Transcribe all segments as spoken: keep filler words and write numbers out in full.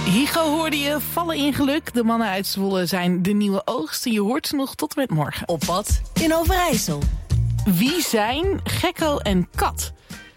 Higo hoorde je, vallen in geluk. De mannen uit Zwolle zijn de nieuwe oogst. Je hoort ze nog tot met morgen. Op pad in Overijssel. Wie zijn Gekko en Kat?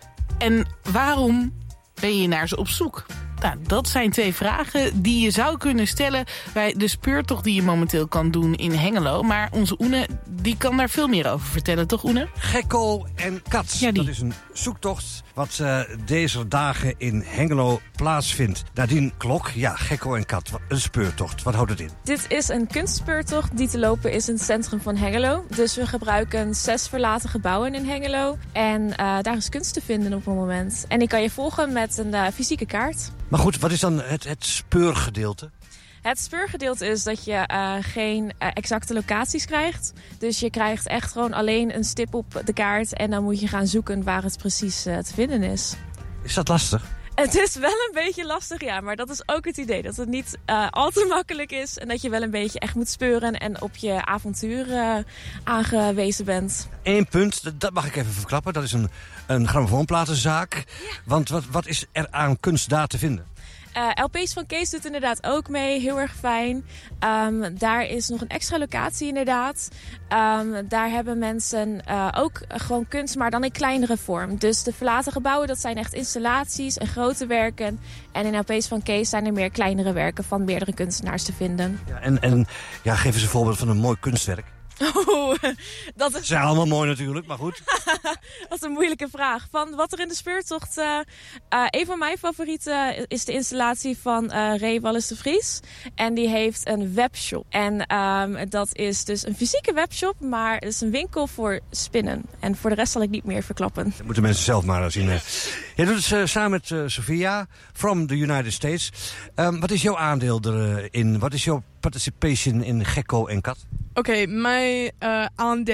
En waarom ben je naar ze op zoek? Nou, dat zijn twee vragen die je zou kunnen stellen bij de speurtocht die je momenteel kan doen in Hengelo. Maar onze Oene, die kan daar veel meer over vertellen, toch Oene? Gekko en Kat. Ja, dat is een zoektocht wat uh, deze dagen in Hengelo plaatsvindt. Nadine Klok, ja, Gekko en Kat, een speurtocht. Wat houdt het in? Dit is een kunstspeurtocht die te lopen is in het centrum van Hengelo. Dus we gebruiken zes verlaten gebouwen in Hengelo. En uh, daar is kunst te vinden op het moment. En die kan je volgen met een uh, fysieke kaart. Maar goed, wat is dan het, het speurgedeelte? Het speurgedeelte is dat je uh, geen uh, exacte locaties krijgt. Dus je krijgt echt gewoon alleen een stip op de kaart. En dan moet je gaan zoeken waar het precies uh, te vinden is. Is dat lastig? Het is wel een beetje lastig, ja. Maar dat is ook het idee. Dat het niet uh, al te makkelijk is. En dat je wel een beetje echt moet speuren. En op je avontuur uh, aangewezen bent. Eén punt, dat mag ik even verklappen. Dat is een, een grammofoonplatenzaak. Ja. Want wat, wat is er aan kunst daar te vinden? Uh, L P's van Kees doet inderdaad ook mee, heel erg fijn. Um, daar is nog een extra locatie inderdaad. Um, daar hebben mensen uh, ook gewoon kunst, maar dan in kleinere vorm. Dus de verlaten gebouwen, dat zijn echt installaties en grote werken. En in L P's van Kees zijn er meer kleinere werken van meerdere kunstenaars te vinden. Ja, en en ja, geef eens een voorbeeld van een mooi kunstwerk. Oh, dat is... Ze zijn allemaal mooi natuurlijk, maar goed. Dat is een moeilijke vraag. Van wat er in de speurtocht... Uh, uh, een van mijn favorieten is de installatie van uh, Ray Wallace de Vries. En die heeft een webshop. En um, dat is dus een fysieke webshop, maar het is een winkel voor spinnen. En voor de rest zal ik niet meer verklappen. Dat moeten mensen zelf maar zien. Jij doet het uh, samen met uh, Sophia from the United States. Um, wat is jouw aandeel erin? Wat is jouw participation in Gekko en Kat? Oké, okay, mijn uh,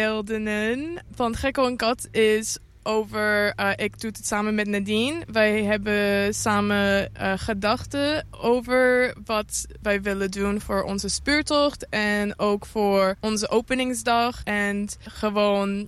aandelen van Gekko en Kat is over... Uh, ik doe het samen met Nadine. Wij hebben samen uh, gedachten over wat wij willen doen voor onze speurtocht. En ook voor onze openingsdag. En gewoon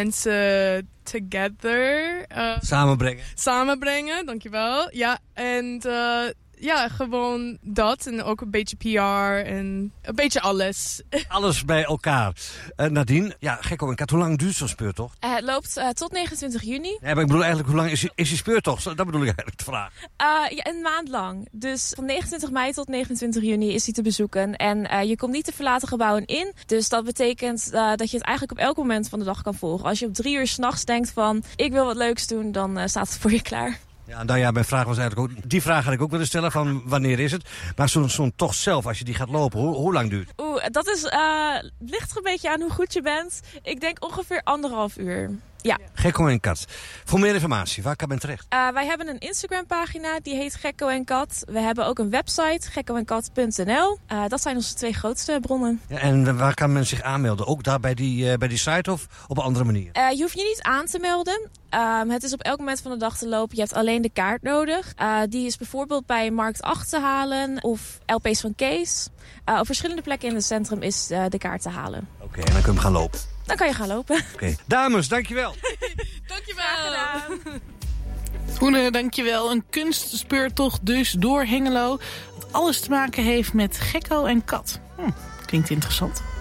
mensen together. Uh, samenbrengen. Samenbrengen, dankjewel. Ja, en... Uh, Ja, gewoon dat. En ook een beetje P R en een beetje alles. Alles bij elkaar. Uh, Nadine, ja, Gekko en Kat, hoe lang duurt zo'n speurtocht? Uh, het loopt uh, tot negenentwintig juni. Ja, maar ik bedoel eigenlijk, hoe lang is, is die speurtocht? Dat bedoel ik eigenlijk te vragen. Uh, ja, een maand lang. Dus van negenentwintig mei tot negenentwintig juni is die te bezoeken. En uh, je komt niet te verlaten gebouwen in. Dus dat betekent uh, dat je het eigenlijk op elk moment van de dag kan volgen. Als je op drie uur 's nachts denkt van, ik wil wat leuks doen, dan uh, staat het voor je klaar. Ja, nou ja, mijn vraag was eigenlijk ook... Die vraag had ik ook willen stellen, van wanneer is het? Maar zo'n zo'n tocht zelf, als je die gaat lopen, hoe, hoe lang duurt het? Oeh, dat is, uh, ligt een beetje aan hoe goed je bent. Ik denk ongeveer anderhalf uur. Ja. Gekko en Kat. Voor meer informatie, waar kan men terecht? Uh, wij hebben een Instagram-pagina, die heet Gekko en Kat. We hebben ook een website, gekko en kat punt n l. Uh, dat zijn onze twee grootste bronnen. Ja, en waar kan men zich aanmelden? Ook daar bij die, uh, bij die site of op een andere manier? Uh, je hoeft je niet aan te melden. Um, het is op elk moment van de dag te lopen. Je hebt alleen de kaart nodig. Uh, die is bijvoorbeeld bij Markt acht te halen of L P's van Kees. Uh, op verschillende plekken in het centrum is uh, de kaart te halen. Oké, okay, en dan kun je hem gaan lopen. Dan kan je gaan lopen. Oké, okay. Dames, dankjewel. Dankjewel. Oene, dankjewel. Een kunstspeurtocht dus door Hengelo. Dat alles te maken heeft met Gekko en Kat. Hm, klinkt interessant.